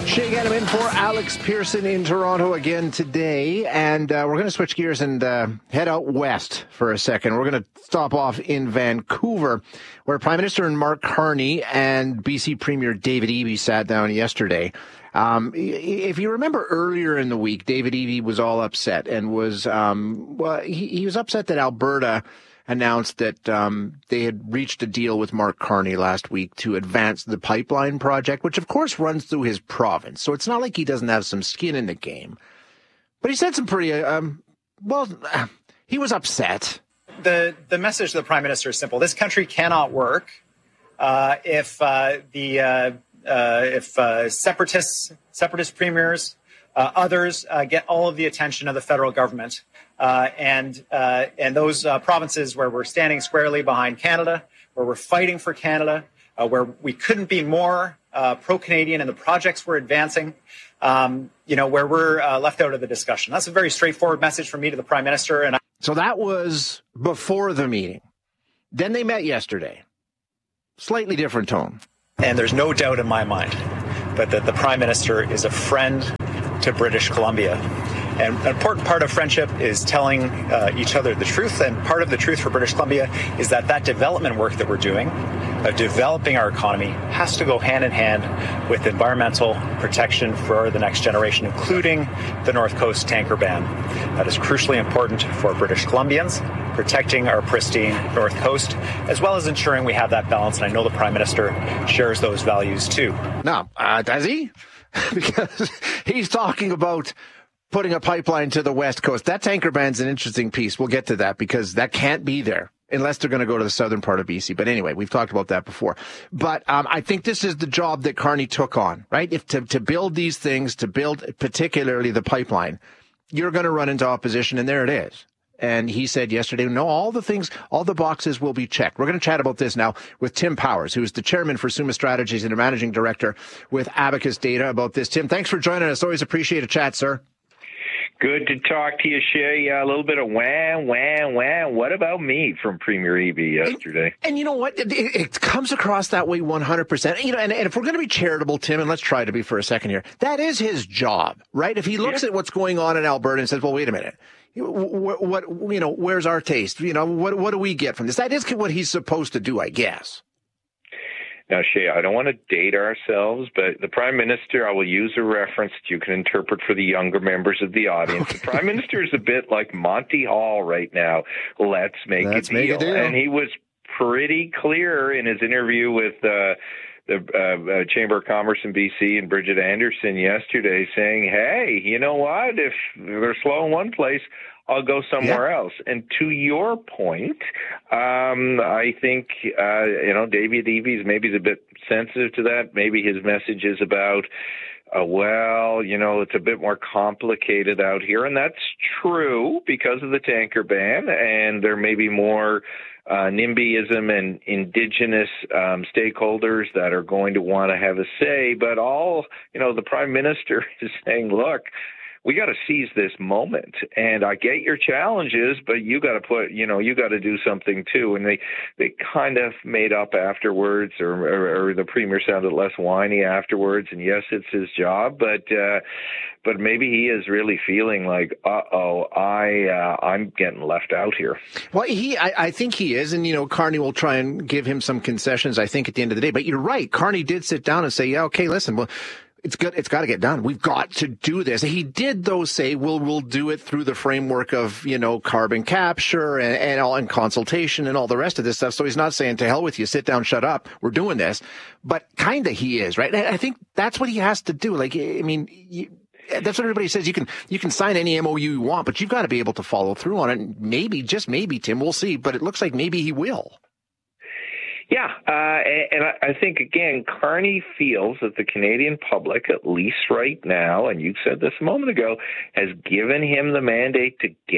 Shay Ganem in for Alex Pearson in Toronto again today. And we're going to switch gears and head out west for a second. We're going to stop off in Vancouver, where Prime Minister Mark Carney and BC Premier David Eby sat down yesterday. If you remember earlier in the week, David Eby was all upset and was, he was upset that Alberta announced that they had reached a deal with Mark Carney last week to advance the pipeline project, which of course runs through his province. So it's not like he doesn't have some skin in the game. But he said some pretty, he was upset. The message of the Prime Minister is simple. This country cannot work if separatist premiers, others get all of the attention of the federal government. And those provinces where we're standing squarely behind Canada, where we're fighting for Canada, where we couldn't be more pro-Canadian in the projects we're advancing, where we're left out of the discussion. That's a very straightforward message from me to the Prime Minister. So that was before the meeting. Then they met yesterday. Slightly different tone. And there's no doubt in my mind that the Prime Minister is a friend to British Columbia. And an important part of friendship is telling each other the truth. And part of the truth for British Columbia is that development work that we're doing, of developing our economy, has to go hand in hand with environmental protection for the next generation, including the North Coast tanker ban. That is crucially important for British Columbians, protecting our pristine North Coast, as well as ensuring we have that balance. And I know the Prime Minister shares those values too. No, does he? Because he's talking about putting a pipeline to the West Coast. That tanker ban's an interesting piece. We'll get to that because that can't be there unless they're going to go to the southern part of BC. But anyway, we've talked about that before. But I think this is the job that Carney took on, right? If to build these things, to build particularly the pipeline, you're going to run into opposition, and there it is. And he said yesterday, no, all the boxes will be checked. We're going to chat about this now with Tim Powers, who is the chairman for Summa Strategies and a managing director with Abacus Data about this. Tim, thanks for joining us. Always appreciate a chat, sir. Good to talk to you, Shay. A little bit of wham. What about me from Premier Eby yesterday? And you know what? It comes across that way 100%. You know, and if we're going to be charitable, Tim, and let's try to be for a second here, that is his job, right? If he looks at what's going on in Alberta and says, well, wait a minute. What where's our taste? What do we get from this? That is what he's supposed to do, I guess. Now, Shay, I don't want to date ourselves, but the Prime Minister, I will use a reference that you can interpret for the younger members of the audience. Okay. The Prime Minister is a bit like Monty Hall right now. Let's make a deal. And he was pretty clear in his interview with the Chamber of Commerce in BC and Bridget Anderson yesterday saying, hey, you know what? If they're slow in one place, I'll go somewhere else. And to your point, I think, David Eby maybe a bit sensitive to that. Maybe his message is about, it's a bit more complicated out here. And that's true because of the tanker ban. And there may be more NIMBYism and indigenous stakeholders that are going to want to have a say. But the Prime Minister is saying, look, we got to seize this moment, and I get your challenges, but you got to do something too. And they kind of made up afterwards, or the Premier sounded less whiny afterwards. And yes, it's his job, but maybe he is really feeling like, I'm getting left out here. Well, I think he is, and Carney will try and give him some concessions, I think, at the end of the day. But you're right, Carney did sit down and say, yeah, okay, listen, well, it's good. It's got to get done. We've got to do this. He did, though, say, we'll do it through the framework of, carbon capture and consultation and all the rest of this stuff. So he's not saying, to hell with you, sit down, shut up. We're doing this. But kind of he is, right? I think that's what he has to do. Like, I mean, that's what everybody says. You can sign any MOU you want, but you've got to be able to follow through on it. Maybe, just maybe, Tim, we'll see. But it looks like maybe he will. Yeah, and I think, again, Carney feels that the Canadian public, at least right now, and you said this a moment ago, has given him the mandate to get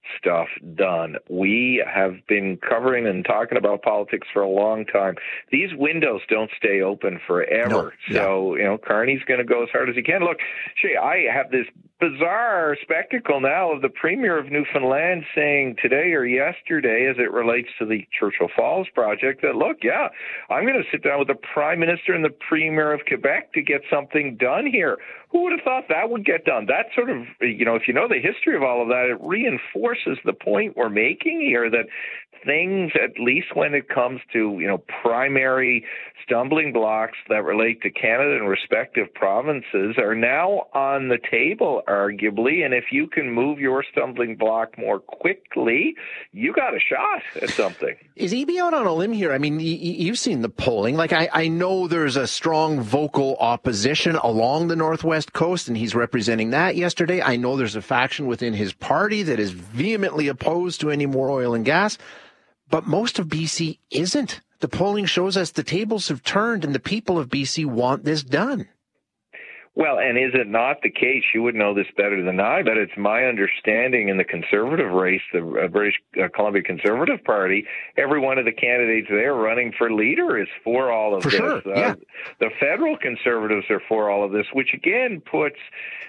stuff done. We have been covering and talking about politics for a long time. These windows don't stay open forever. No. So, Carney's going to go as hard as he can. Look, Shay, I have this bizarre spectacle now of the Premier of Newfoundland saying today or yesterday, as it relates to the Churchill Falls project, that, look, yeah, I'm going to sit down with the Prime Minister and the Premier of Quebec to get something done here. Who would have thought that would get done? That sort of, if you know the history of all of that, it reinforces the point we're making here that things, at least when it comes to, primary stumbling blocks that relate to Canada and respective provinces, are now on the table, arguably. And if you can move your stumbling block more quickly, you got a shot at something. Is Eby out on a limb here? I mean, you've seen the polling. Like, I know there's a strong vocal opposition along the Northwest Coast, and he's representing that yesterday. I know there's a faction within his party that is vehemently opposed to any more oil and gas, but most of BC isn't. The polling shows us the tables have turned and the people of BC want this done. Well, and is it not the case, you would know this better than I, but it's my understanding in the Conservative race, the British Columbia Conservative Party, every one of the candidates there running for leader is for all of this. Sure. Yeah. The federal Conservatives are for all of this, which again puts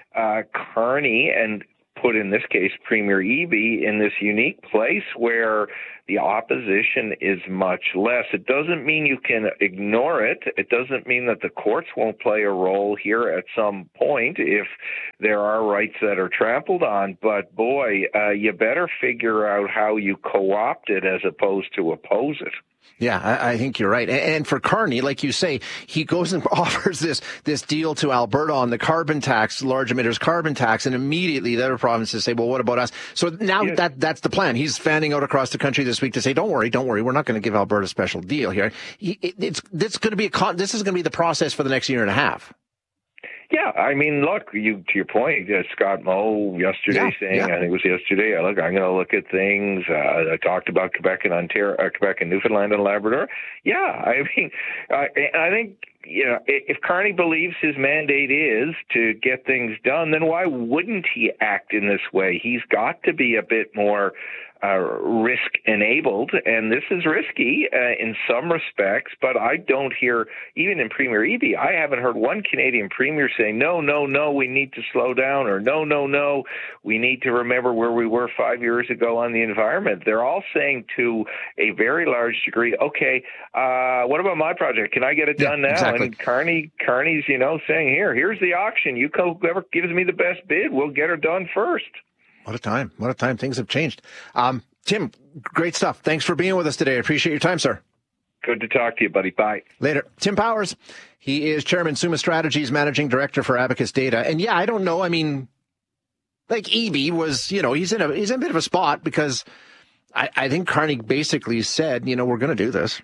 Carney and put in this case Premier Eby in this unique place where the opposition is much less. It doesn't mean you can ignore it. It doesn't mean that the courts won't play a role here at some point if there are rights that are trampled on. But boy, you better figure out how you co-opt it as opposed to oppose it. Yeah, I think you're right. And for Carney, like you say, he goes and offers this deal to Alberta on the carbon tax, large emitters carbon tax, and immediately the other provinces say, well, what about us? So now that's the plan. He's fanning out across the country this week to say, don't worry, we're not going to give Alberta a special deal here. This is going to be the process for the next year and a half. Yeah, I mean, look, to your point, Scott Moe yesterday saying, I think it was yesterday, look, I'm going to look at things. I talked about Quebec and Ontario, Quebec and Newfoundland and Labrador. Yeah, I mean, I think, if Carney believes his mandate is to get things done, then why wouldn't he act in this way? He's got to be a bit more risk-enabled, and this is risky in some respects, but I don't hear, even in Premier Eby, I haven't heard one Canadian premier say, no, we need to slow down, or no, we need to remember where we were 5 years ago on the environment. They're all saying to a very large degree, okay, what about my project? Can I get it done now? Exactly. And Carney's, saying, here's the auction. Whoever gives me the best bid, we'll get her done first. What a time. Things have changed. Tim, great stuff. Thanks for being with us today. I appreciate your time, sir. Good to talk to you, buddy. Bye. Later. Tim Powers. He is Chairman, Summa Strategies, Managing Director for Abacus Data. And yeah, I don't know. I mean, like Eby was, he's in a bit of a spot because I think Carney basically said, we're going to do this.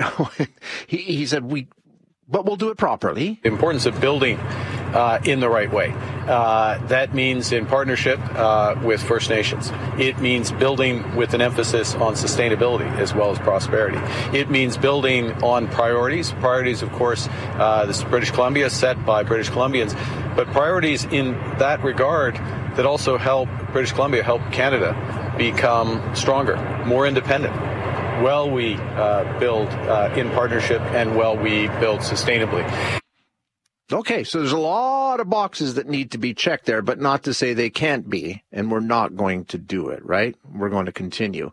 He said, but we'll do it properly. The importance of building in the right way. That means in partnership with First Nations. It means building with an emphasis on sustainability as well as prosperity. It means building on priorities. Priorities, of course, this is British Columbia, set by British Columbians, but priorities in that regard that also help British Columbia, help Canada become stronger, more independent. Well, we build in partnership, and we build sustainably. Okay, so there's a lot of boxes that need to be checked there, but not to say they can't be, and we're not going to do it, right? We're going to continue.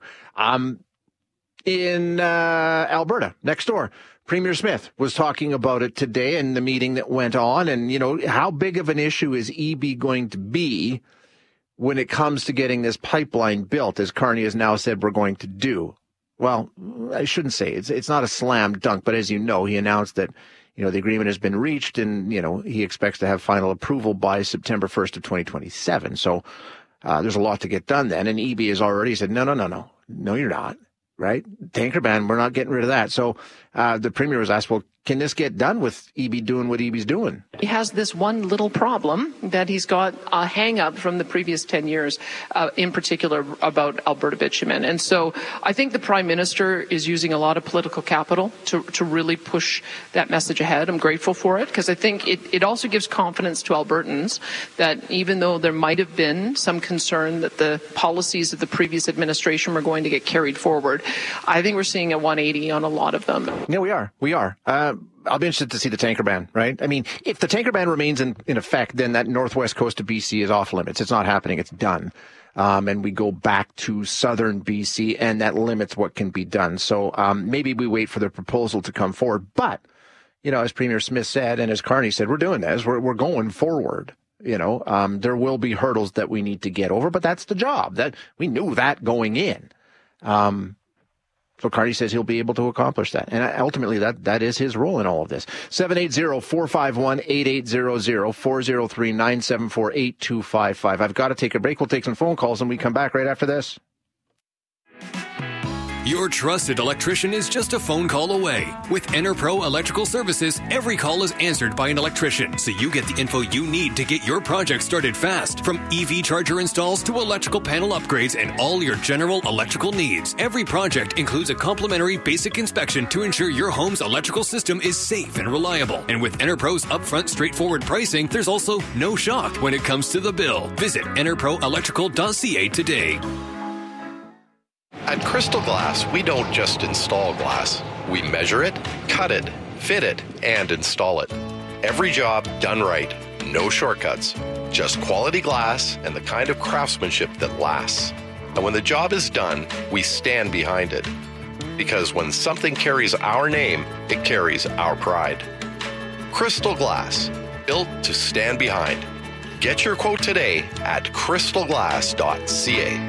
In Alberta, next door, Premier Smith was talking about it today in the meeting that went on, and, how big of an issue is Eby going to be when it comes to getting this pipeline built, as Carney has now said we're going to do? Well, I shouldn't say it's not a slam dunk, but as you know, he announced that, the agreement has been reached and, he expects to have final approval by September 1st of 2027. So there's a lot to get done then. And Eby has already said, no, you're not, right? Tanker ban, we're not getting rid of that. So the Premier was asked, well, can this get done with Eby doing what Eby's doing? He has this one little problem that he's got a hang-up from the previous 10 years, in particular about Alberta bitumen. And so I think the Prime Minister is using a lot of political capital to really push that message ahead. I'm grateful for it because I think it also gives confidence to Albertans that even though there might have been some concern that the policies of the previous administration were going to get carried forward, I think we're seeing a 180 on a lot of them. Yeah, we are. I'll be interested to see the tanker ban, right? I mean, if the tanker ban remains in effect, then that northwest coast of BC is off limits. It's not happening. It's done. And we go back to southern BC, and that limits what can be done. So maybe we wait for the proposal to come forward. But, as Premier Smith said, and as Carney said, we're doing this. We're going forward. There will be hurdles that we need to get over, but that's the job. That we knew that going in. So Carney says he'll be able to accomplish that. And ultimately, that is his role in all of this. 780-451-8800, 403-974-8255. I've got to take a break. We'll take some phone calls, and we come back right after this. Your trusted electrician is just a phone call away. With EnerPro Electrical Services, every call is answered by an electrician, so you get the info you need to get your project started fast. From EV charger installs to electrical panel upgrades and all your general electrical needs. Every project includes a complimentary basic inspection to ensure your home's electrical system is safe and reliable. And with EnerPro's upfront straightforward pricing, there's also no shock when it comes to the bill. Visit enerproelectrical.ca today. At Crystal Glass, we don't just install glass. We measure it, cut it, fit it, and install it. Every job done right. No shortcuts. Just quality glass and the kind of craftsmanship that lasts. And when the job is done, we stand behind it. Because when something carries our name, it carries our pride. Crystal Glass, built to stand behind. Get your quote today at crystalglass.ca.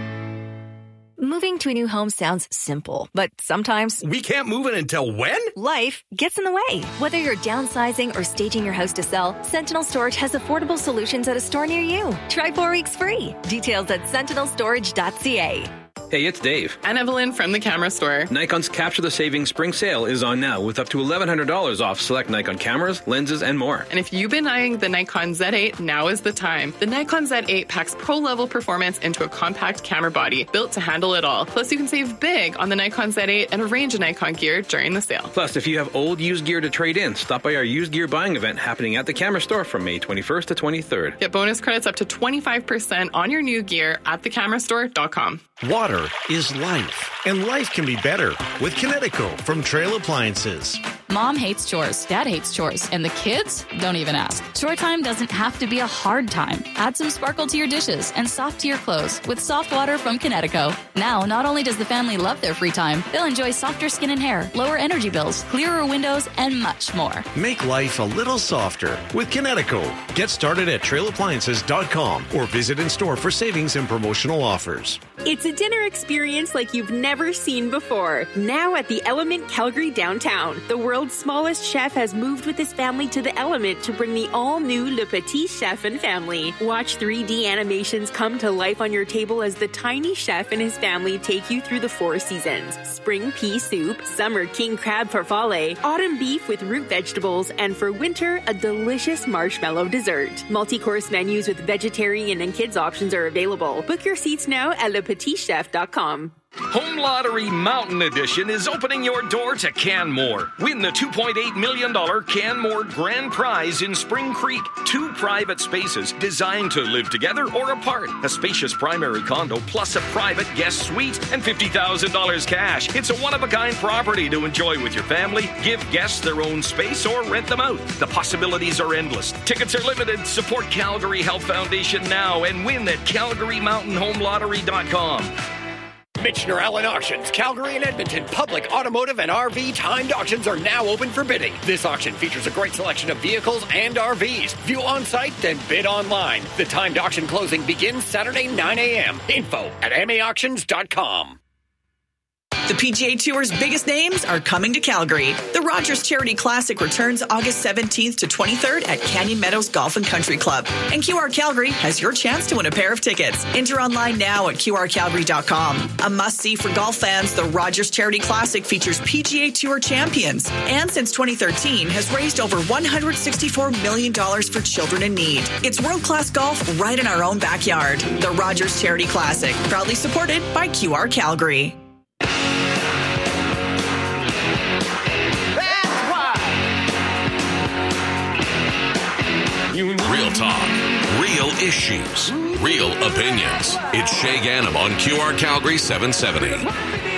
Moving to a new home sounds simple, but sometimes we can't move it until when? Life gets in the way. Whether you're downsizing or staging your house to sell, Sentinel Storage has affordable solutions at a store near you. Try 4 weeks free. Details at sentinelstorage.ca. Hey, it's Dave. And Evelyn from the camera store. Nikon's Capture the Savings Spring Sale is on now with up to $1,100 off select Nikon cameras, lenses, and more. And if you've been eyeing the Nikon Z8, now is the time. The Nikon Z8 packs pro-level performance into a compact camera body built to handle it all. Plus, you can save big on the Nikon Z8 and a range of Nikon gear during the sale. Plus, if you have old used gear to trade in, stop by our used gear buying event happening at the camera store from May 21st to 23rd. Get bonus credits up to 25% on your new gear at thecamerastore.com. Water is life, and life can be better with Kinetico from Trail Appliances. Mom hates chores, Dad hates chores, and the kids don't even ask. Chore time doesn't have to be a hard time. Add some sparkle to your dishes and soft to your clothes with soft water from Kinetico. Now, not only does the family love their free time, they'll enjoy softer skin and hair, lower energy bills, clearer windows, and much more. Make life a little softer with Kinetico. Get started at trailappliances.com or visit in store for savings and promotional offers. It's a dinner experience like you've never seen before. Now at the Element Calgary downtown, the world's smallest chef has moved with his family to the Element to bring the all-new Le Petit Chef and family. Watch 3D animations come to life on your table as the tiny chef and his family take you through the 4 seasons. Spring pea soup, summer king crab farfalle, autumn beef with root vegetables, and for winter, a delicious marshmallow dessert. Multi-course menus with vegetarian and kids options are available. Book your seats now at lepetitchef.com. Home Lottery Mountain Edition is opening your door to Canmore. Win the $2.8 million Canmore Grand Prize in Spring Creek. 2 private spaces designed to live together or apart. A spacious primary condo plus a private guest suite and $50,000 cash. It's a one-of-a-kind property to enjoy with your family. Give guests their own space or rent them out. The possibilities are endless. Tickets are limited. Support Calgary Health Foundation now and win at CalgaryMountainHomeLottery.com. Michener Allen Auctions, Calgary and Edmonton public, automotive, and RV timed auctions are now open for bidding. This auction features a great selection of vehicles and RVs. View on site, then bid online. The timed auction closing begins Saturday 9 a.m. Info at maauctions.com. The PGA Tour's biggest names are coming to Calgary. The Rogers Charity Classic returns August 17th to 23rd at Canyon Meadows Golf and Country Club. And QR Calgary has your chance to win a pair of tickets. Enter online now at qrcalgary.com. A must-see for golf fans, the Rogers Charity Classic features PGA Tour champions. And since 2013, has raised over $164 million for children in need. It's world-class golf right in our own backyard. The Rogers Charity Classic, proudly supported by QR Calgary. Real talk, real issues, real opinions. It's Shay Ganem on QR Calgary 770.